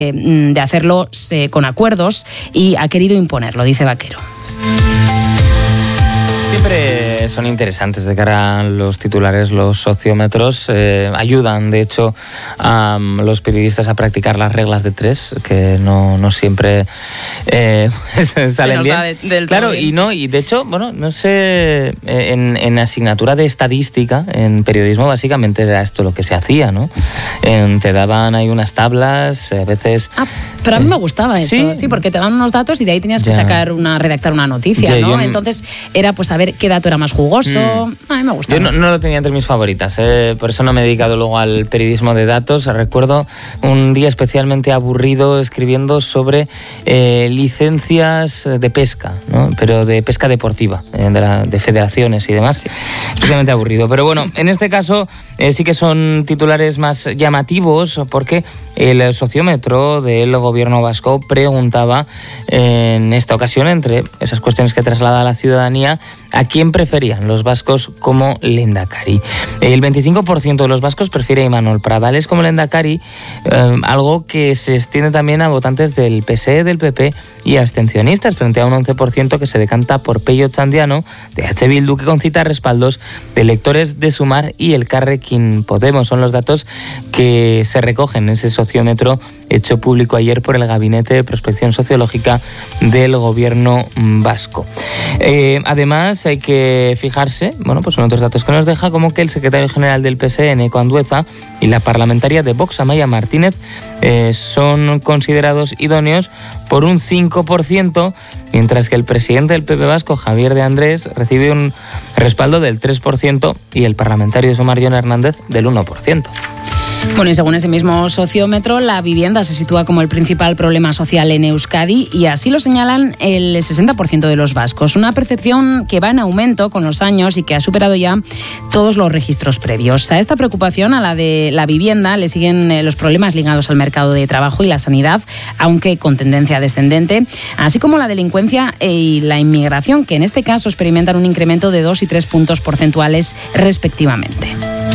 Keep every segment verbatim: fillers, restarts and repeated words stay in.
de hacerlo con acuerdos y ha querido imponerlo, dice Vaquero. Siempre son interesantes de cara a los titulares, los sociómetros. Eh, ayudan, de hecho, a um, los periodistas a practicar las reglas de tres, que no, no siempre eh, salen bien. De, del claro, bien, y no, y de hecho, bueno, no sé, en, en asignatura de estadística, en periodismo, básicamente era esto lo que se hacía, ¿no? Eh, te daban ahí unas tablas, a veces... Ah, pero a mí me gustaba eso, sí, sí, porque te daban unos datos y de ahí tenías que ya. sacar una, redactar una noticia, ya, ¿no? Yo, Entonces era pues saber qué dato era más jugoso. Mm. A mí me gustaba. Yo no, no lo tenía entre mis favoritas, ¿eh? Por eso no me he dedicado luego al periodismo de datos. Recuerdo un día especialmente aburrido escribiendo sobre eh, licencias de pesca, ¿no? Pero de pesca deportiva, eh, de, la, de federaciones y demás. Sí. Especialmente aburrido. Pero bueno, en este caso eh, sí que son titulares más llamativos porque el sociómetro del gobierno vasco preguntaba eh, en esta ocasión, entre esas cuestiones que traslada a la ciudadanía, a quién preferían los vascos como lehendakari. El veinticinco por ciento de los vascos prefiere a Imanol Pradales como lehendakari, eh, algo que se extiende también a votantes del P S E, del P P y abstencionistas, frente a un once por ciento que se decanta por Pello Txandiano, de H. Bildu, que concita respaldos de electores de Sumar y Elkarrekin Podemos. Son los datos que se recogen en ese sociómetro hecho público ayer por el Gabinete de Prospección Sociológica del Gobierno vasco. Eh, además, hay que fijarse, bueno, pues son otros datos que nos deja, como que el secretario general del P S E, Eneko Andueza, y la parlamentaria de Vox, Amaia Martínez, eh, son considerados idóneos por un cinco por ciento, mientras que el presidente del P P vasco, Javier de Andrés, recibe un respaldo del tres por ciento y el parlamentario de Sumar, Jon Hernández, del uno por ciento. Bueno, y según ese mismo sociómetro, la vivienda se sitúa como el principal problema social en Euskadi y así lo señalan el sesenta por ciento de los vascos. Una percepción que va en aumento con los años y que ha superado ya todos los registros previos. A esta preocupación, a la de la vivienda, le siguen los problemas ligados al mercado de trabajo y la sanidad, aunque con tendencia descendente, así como la delincuencia y la inmigración, que en este caso experimentan un incremento de dos y tres puntos porcentuales respectivamente.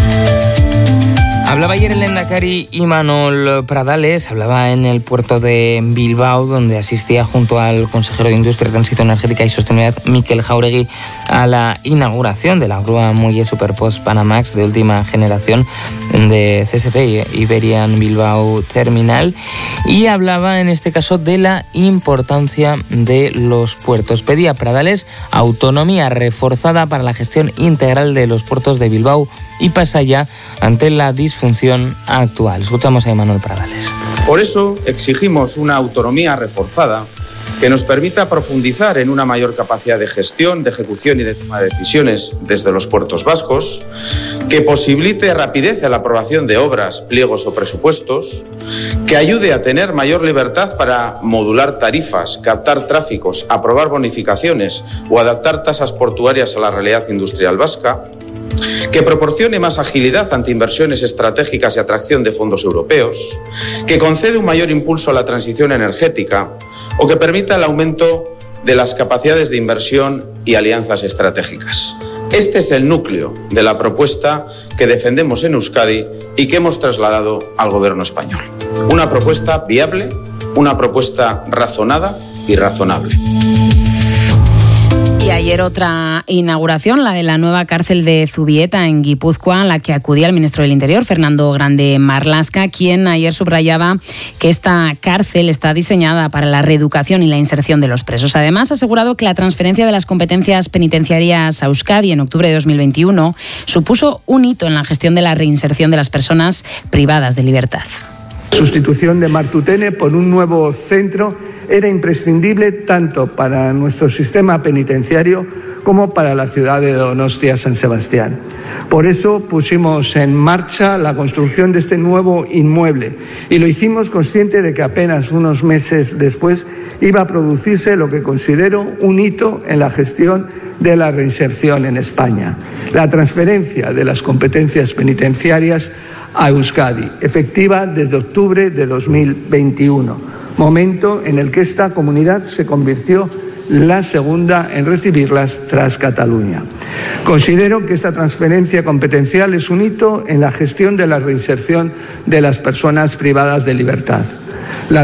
Hablaba ayer el lehendakari Imanol Pradales, hablaba en el puerto de Bilbao, donde asistía junto al consejero de Industria, Transición Energética y Sostenibilidad, Mikel Jauregui, a la inauguración de la grúa Muelle Superpost Panamax de última generación de C S P, Iberian Bilbao Terminal, y hablaba en este caso de la importancia de los puertos. Pedía a Pradales autonomía reforzada para la gestión integral de los puertos de Bilbao y Pasaia ante la disfunción actual. Escuchamos a Imanol Pradales. Por eso exigimos una autonomía reforzada que nos permita profundizar en una mayor capacidad de gestión, de ejecución y de toma de decisiones desde los puertos vascos, que posibilite rapidez en la aprobación de obras, pliegos o presupuestos, que ayude a tener mayor libertad para modular tarifas, captar tráficos, aprobar bonificaciones o adaptar tasas portuarias a la realidad industrial vasca, que proporcione más agilidad ante inversiones estratégicas y atracción de fondos europeos, que concede un mayor impulso a la transición energética o que permita el aumento de las capacidades de inversión y alianzas estratégicas. Este es el núcleo de la propuesta que defendemos en Euskadi y que hemos trasladado al Gobierno español. Una propuesta viable, una propuesta razonada y razonable. Y ayer otra inauguración, la de la nueva cárcel de Zubieta en Guipúzcoa, a la que acudía el ministro del Interior, Fernando Grande Marlaska, quien ayer subrayaba que esta cárcel está diseñada para la reeducación y la inserción de los presos. Además, ha asegurado que la transferencia de las competencias penitenciarias a Euskadi en octubre de dos mil veintiuno supuso un hito en la gestión de la reinserción de las personas privadas de libertad. Sustitución de Martutene por un nuevo centro era imprescindible tanto para nuestro sistema penitenciario como para la ciudad de Donostia San Sebastián. Por eso pusimos en marcha la construcción de este nuevo inmueble y lo hicimos consciente de que apenas unos meses después iba a producirse lo que considero un hito en la gestión de la reinserción en España, la transferencia de las competencias penitenciarias a Euskadi, efectiva desde octubre de dos mil veintiuno, momento en el que esta comunidad se convirtió la segunda en recibirlas tras Cataluña. Considero que esta transferencia competencial es un hito en la gestión de la reinserción de las personas privadas de libertad.